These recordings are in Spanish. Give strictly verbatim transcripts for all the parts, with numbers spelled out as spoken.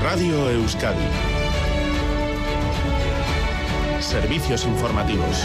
Radio Euskadi. Servicios informativos.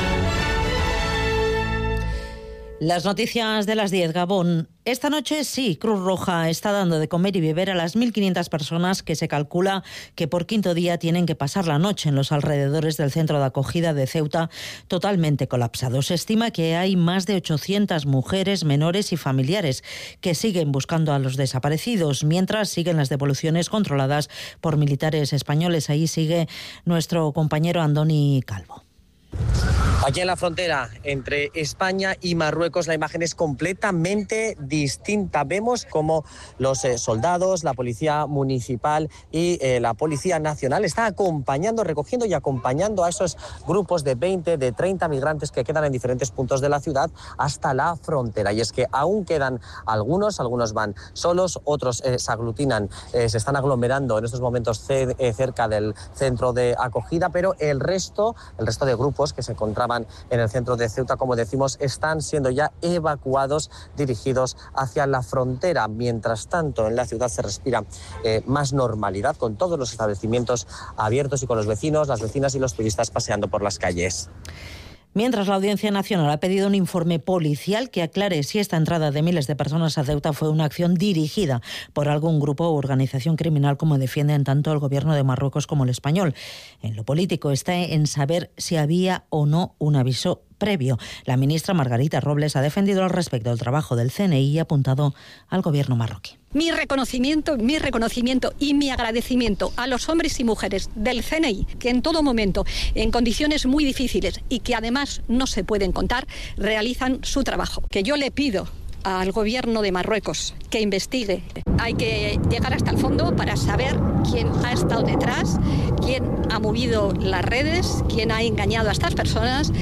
Las noticias de las diez, Gabón. Esta noche sí, Cruz Roja está dando de comer y beber a las mil quinientas personas que se calcula que por quinto día tienen que pasar la noche en los alrededores del centro de acogida de Ceuta totalmente colapsado. Se estima que hay más de ochocientas mujeres, menores y familiares que siguen buscando a los desaparecidos, mientras siguen las devoluciones controladas por militares españoles. Ahí sigue nuestro compañero Andoni Calvo. Aquí en la frontera entre España y Marruecos la imagen es completamente distinta. Vemos como los eh, soldados, la policía municipal y eh, la policía nacional están acompañando, recogiendo y acompañando a esos grupos de veinte, de treinta migrantes que quedan en diferentes puntos de la ciudad hasta la frontera. Y es que aún quedan algunos, algunos van solos, otros eh, se aglutinan, eh, se están aglomerando en estos momentos ce- eh, cerca del centro de acogida, pero el resto, el resto de grupos que se encontraban en el centro de Ceuta, como decimos, están siendo ya evacuados, dirigidos hacia la frontera. Mientras tanto, en la ciudad se respira eh, más normalidad, con todos los establecimientos abiertos y con los vecinos, las vecinas y los turistas paseando por las calles. Mientras, la Audiencia Nacional ha pedido un informe policial que aclare si esta entrada de miles de personas a Ceuta fue una acción dirigida por algún grupo o organización criminal, como defienden tanto el gobierno de Marruecos como el español. En lo político está en saber si había o no un aviso previo. La ministra Margarita Robles ha defendido al respecto el trabajo del C N I y ha apuntado al gobierno marroquí. Mi reconocimiento, mi reconocimiento y mi agradecimiento a los hombres y mujeres del C N I, que en todo momento, en condiciones muy difíciles y que además no se pueden contar, realizan su trabajo. Que yo le pido al gobierno de Marruecos que investigue. Hay que llegar hasta el fondo para saber quién ha estado detrás, quién ha movido las redes, quién ha engañado a estas personas.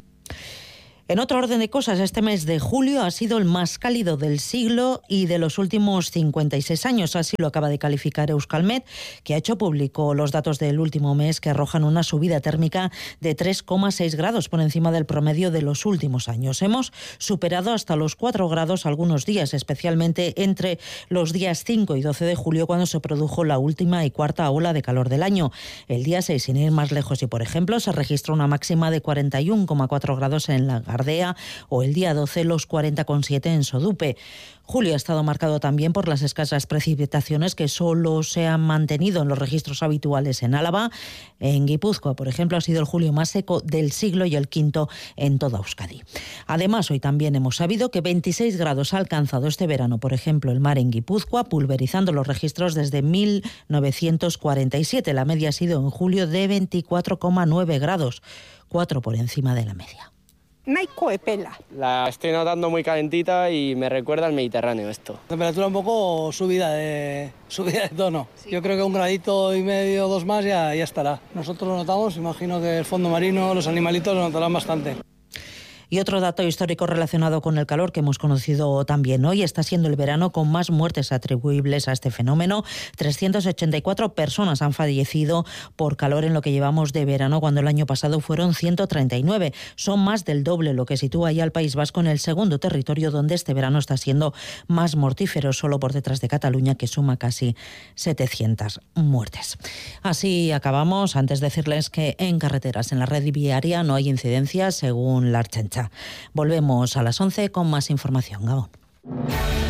En otro orden de cosas, este mes de julio ha sido el más cálido del siglo y de los últimos cincuenta y seis años. Así lo acaba de calificar Euskalmet, que ha hecho público los datos del último mes que arrojan una subida térmica de tres coma seis grados por encima del promedio de los últimos años. Hemos superado hasta los cuatro grados algunos días, especialmente entre los días cinco y doce de julio, cuando se produjo la última y cuarta ola de calor del año. El día seis, sin ir más lejos y por ejemplo, se registró una máxima de cuarenta y uno coma cuatro grados en la Gardea, o el día doce los cuarenta coma siete en Sodupe. Julio ha estado marcado también por las escasas precipitaciones que solo se han mantenido en los registros habituales en Álava. En Guipúzcoa, por ejemplo, ha sido el julio más seco del siglo y el quinto en toda Euskadi. Además, hoy también hemos sabido que veintiséis grados ha alcanzado este verano, por ejemplo, el mar en Guipúzcoa, pulverizando los registros desde mil novecientos cuarenta y siete. La media ha sido en julio de veinticuatro coma nueve grados, cuatro por encima de la media. Nahiko epela. La estoy notando muy calentita y me recuerda al Mediterráneo esto. Temperatura un poco subida de subida de tono. Sí. Yo creo que un gradito y medio, dos más ya, ya estará. Nosotros lo notamos, imagino que el fondo marino, los animalitos lo notarán bastante. Y otro dato histórico relacionado con el calor que hemos conocido también hoy está siendo el verano con más muertes atribuibles a este fenómeno. trescientas ochenta y cuatro personas han fallecido por calor en lo que llevamos de verano, cuando el año pasado fueron ciento treinta y nueve. Son más del doble, lo que sitúa ya al País Vasco en el segundo territorio donde este verano está siendo más mortífero, solo por detrás de Cataluña, que suma casi setecientas muertes. Así acabamos. Antes de decirles que en carreteras, en la red viaria, no hay incidencias según la Ertzaintza. Volvemos a las once con más información. Gabón.